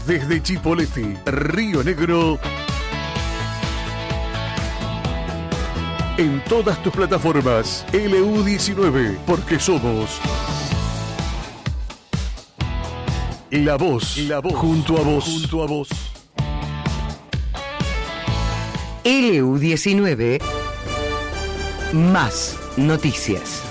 Desde Chipoleti, Río Negro. En todas tus plataformas, LU19, porque somos la voz, junto a vos. LU19, más noticias.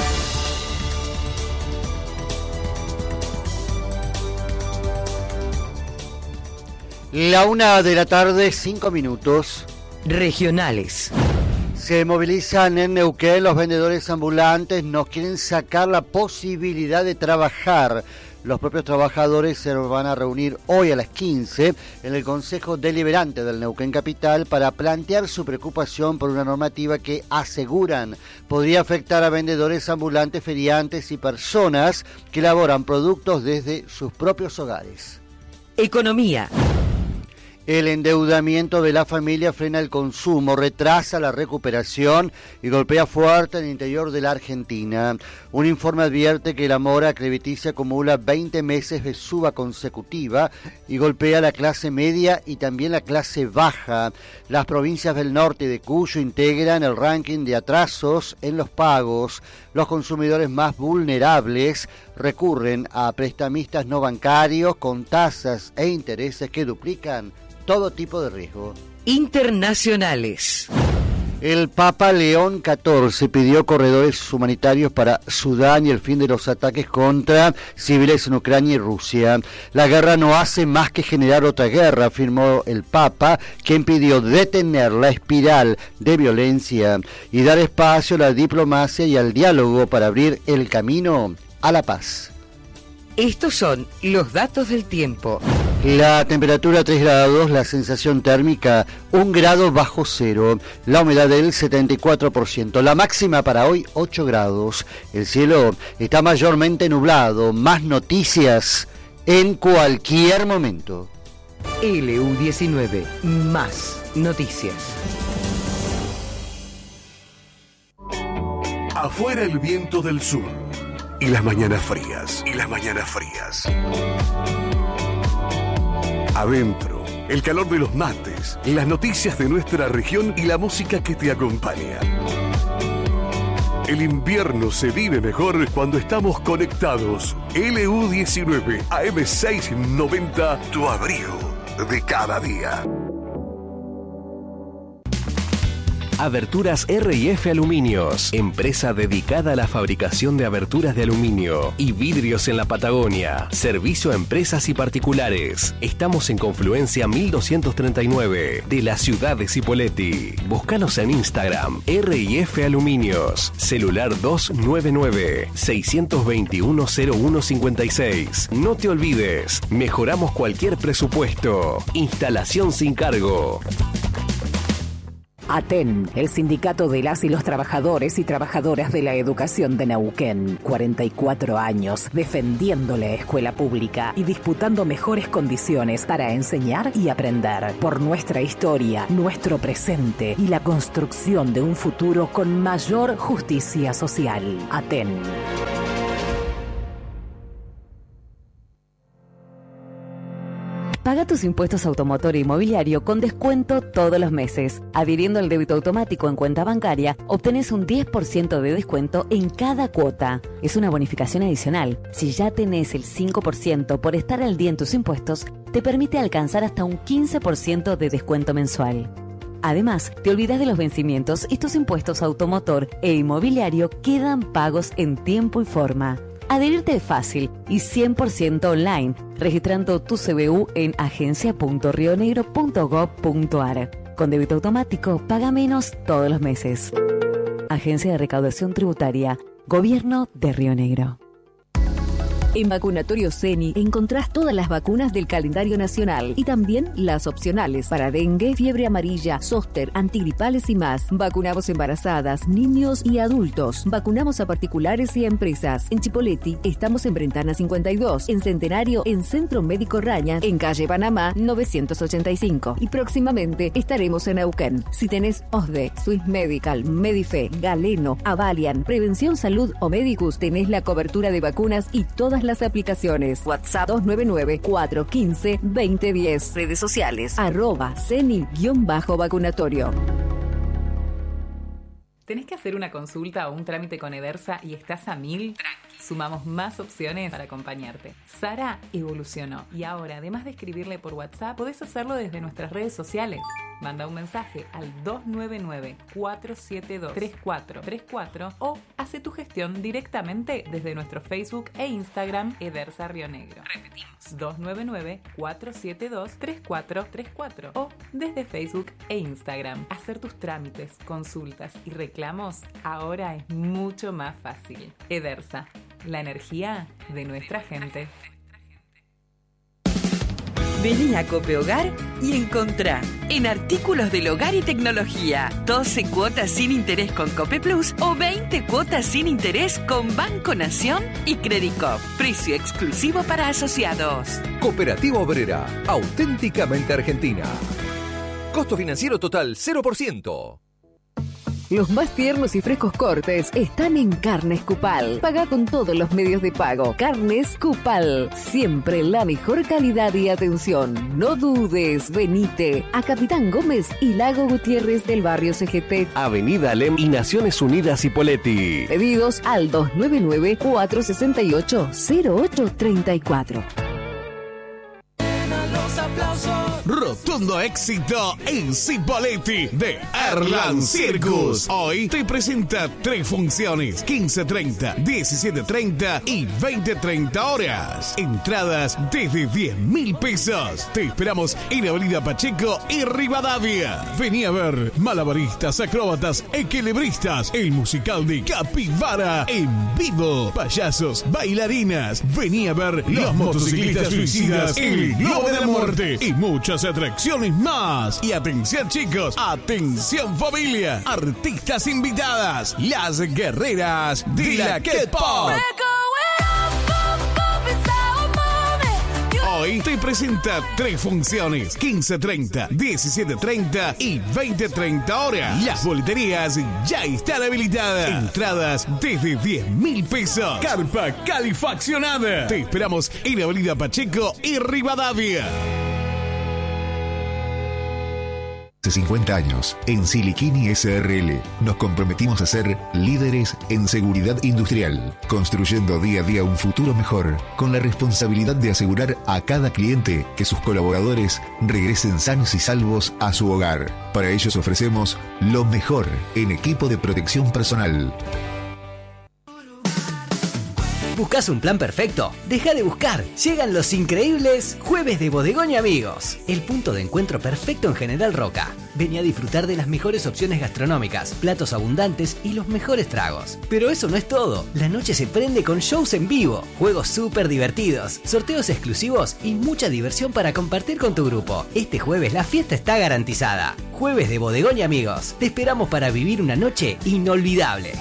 La 1:00 p.m, 5 minutos. Regionales. Se movilizan en Neuquén los vendedores ambulantes, nos quieren sacar la posibilidad de trabajar. Los propios trabajadores se van a reunir hoy a las 15 en el Consejo Deliberante del Neuquén Capital para plantear su preocupación por una normativa que aseguran podría afectar a vendedores ambulantes, feriantes y personas que elaboran productos desde sus propios hogares. Economía. El endeudamiento de la familia frena el consumo, retrasa la recuperación y golpea fuerte en el interior de la Argentina. Un informe advierte que la mora crediticia acumula 20 meses de suba consecutiva y golpea a la clase media y también la clase baja. Las provincias del norte y de Cuyo integran el ranking de atrasos en los pagos. Los consumidores más vulnerables recurren a prestamistas no bancarios con tasas e intereses que duplican todo tipo de riesgo. Internacionales. El Papa León XIV pidió corredores humanitarios para Sudán y el fin de los ataques contra civiles en Ucrania y Rusia. La guerra no hace más que generar otra guerra, afirmó el Papa, quien pidió detener la espiral de violencia y dar espacio a la diplomacia y al diálogo para abrir el camino a la paz. Estos son los datos del tiempo. La temperatura 3 grados, la sensación térmica 1 grado bajo cero, la humedad del 74%, la máxima para hoy 8 grados. El cielo está mayormente nublado, más noticias en cualquier momento. LU19, más noticias. Afuera el viento del sur y las mañanas frías. Adentro, el calor de los mates, las noticias de nuestra región y la música que te acompaña. El invierno se vive mejor cuando estamos conectados. LU19, AM690, tu abrigo de cada día. Aberturas R&F Aluminios, empresa dedicada a la fabricación de aberturas de aluminio y vidrios en la Patagonia. Servicio a empresas y particulares. Estamos en Confluencia 1239 de la ciudad de Cipolletti. Búscanos en Instagram, R&F Aluminios. Celular 299-621-0156. No te olvides, mejoramos cualquier presupuesto. Instalación sin cargo. ATEN, el sindicato de las y los trabajadores y trabajadoras de la educación de Neuquén. 44 años defendiendo la escuela pública y disputando mejores condiciones para enseñar y aprender. Por nuestra historia, nuestro presente y la construcción de un futuro con mayor justicia social. ATEN. Paga tus impuestos automotor e inmobiliario con descuento todos los meses. Adhiriendo al débito automático en cuenta bancaria, obtenés un 10% de descuento en cada cuota. Es una bonificación adicional. Si ya tenés el 5% por estar al día en tus impuestos, te permite alcanzar hasta un 15% de descuento mensual. Además, te olvidas de los vencimientos y tus impuestos automotor e inmobiliario quedan pagos en tiempo y forma. Adherirte es fácil y 100% online, registrando tu CBU en agencia.rionegro.gov.ar. Con débito automático, paga menos todos los meses. Agencia de Recaudación Tributaria, Gobierno de Río Negro. En Vacunatorio CENI encontrás todas las vacunas del calendario nacional y también las opcionales para dengue, fiebre amarilla, zóster, antigripales y más. Vacunamos embarazadas, niños y adultos. Vacunamos a particulares y a empresas. En Chipolletti estamos en Brentana 52, en Centenario, en Centro Médico Raña, en calle Panamá 985. Y próximamente estaremos en Neuquén. Si tenés OSDE, Swiss Medical, Medife, Galeno, Avalian, Prevención Salud o Medicus, tenés la cobertura de vacunas y todas todas las aplicaciones. WhatsApp 299-415-2010. Redes sociales @ceni_vacunatorio. ¿Tenés que hacer una consulta o un trámite con Edersa y estás a 1000? Sumamos más opciones para acompañarte. Sara evolucionó y ahora, además de escribirle por WhatsApp, podés hacerlo desde nuestras redes sociales. Manda un mensaje al 299-472-3434 o hace tu gestión directamente desde nuestro Facebook e Instagram Edersa Río Negro. Repetimos, 299-472-3434 o desde Facebook e Instagram. Hacer tus trámites, consultas y reclamos ahora es mucho más fácil. Edersa, la energía de nuestra gente. Vení a Cope Hogar y encontrá en artículos del hogar y tecnología 12 cuotas sin interés con Cope Plus o 20 cuotas sin interés con Banco Nación y Credicop. Precio exclusivo para asociados. Cooperativa Obrera, auténticamente argentina. Costo financiero total 0%. Los más tiernos y frescos cortes están en Carnes Cupal. Paga con todos los medios de pago. Carnes Cupal. Siempre la mejor calidad y atención. No dudes, venite a Capitán Gómez y Lago Gutiérrez del barrio CGT. Avenida Alem y Naciones Unidas Hipóleti. Pedidos al 299-468-0834. Rotundo éxito en Cipolletti de Erland Circus. Hoy te presenta 3 funciones: 15:30, 17:30 y 20:30 horas. Entradas desde 10.000 pesos. Te esperamos en Avenida Pacheco y Rivadavia. Vení a ver malabaristas, acróbatas, equilibristas, el musical de Capibara en vivo, payasos, bailarinas. Vení a ver los motociclistas suicidas, el Globo de la Muerte y muchas atracciones más. Y atención chicos, atención familia, artistas invitadas, las guerreras de la K-Pop. Hoy te presenta 3 funciones: 15:30, 17:30 y 20:30 horas. Las boleterías ya están habilitadas. Entradas desde 10.000 pesos. Carpa calefaccionada. Te esperamos en Avenida Pacheco y Rivadavia. Hace 50 años, en Siliquini SRL, nos comprometimos a ser líderes en seguridad industrial, construyendo día a día un futuro mejor, con la responsabilidad de asegurar a cada cliente que sus colaboradores regresen sanos y salvos a su hogar. Para ellos ofrecemos lo mejor en equipo de protección personal. ¿Buscas un plan perfecto? Deja de buscar. Llegan los increíbles Jueves de Bodegón y Amigos. El punto de encuentro perfecto en General Roca. Vení a disfrutar de las mejores opciones gastronómicas, platos abundantes y los mejores tragos. Pero eso no es todo. La noche se prende con shows en vivo, juegos súper divertidos, sorteos exclusivos y mucha diversión para compartir con tu grupo. Este jueves la fiesta está garantizada. Jueves de Bodegón y Amigos. Te esperamos para vivir una noche inolvidable.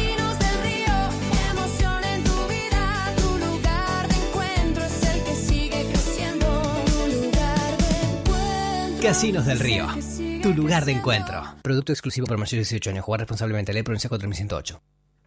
Casinos del Río, tu lugar de encuentro. Producto exclusivo para mayores de 18 años. Jugar responsablemente. Ley Provincia 4108.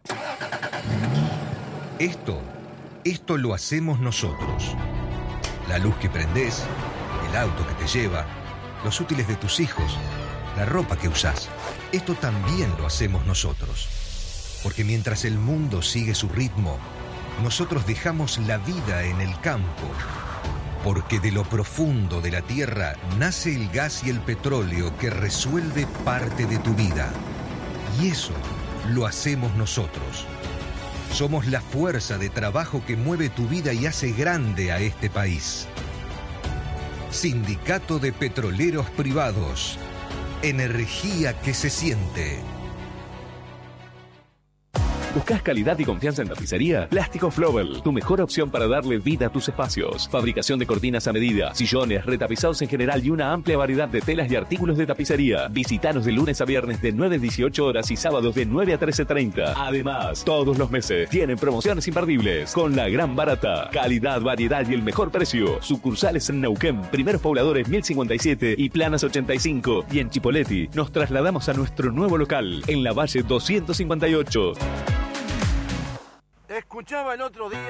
Esto lo hacemos nosotros. La luz que prendés, el auto que te lleva, los útiles de tus hijos, la ropa que usás. Esto también lo hacemos nosotros. Porque mientras el mundo sigue su ritmo, nosotros dejamos la vida en el campo. Porque de lo profundo de la tierra nace el gas y el petróleo que resuelve parte de tu vida. Y eso lo hacemos nosotros. Somos la fuerza de trabajo que mueve tu vida y hace grande a este país. Sindicato de Petroleros Privados. Energía que se siente. ¿Buscas calidad y confianza en tapicería? Plástico Flobel, tu mejor opción para darle vida a tus espacios. Fabricación de cortinas a medida, sillones, retapizados en general y una amplia variedad de telas y artículos de tapicería. Visítanos de lunes a viernes de 9 a 18 horas y sábados de 9 a 13:30. Además, todos los meses tienen promociones imperdibles con la gran barata. Calidad, variedad y el mejor precio. Sucursales en Neuquén, Primeros Pobladores 1057 y Planas 85. Y en Chipolletti nos trasladamos a nuestro nuevo local en la Valle 258. Escuchaba el otro día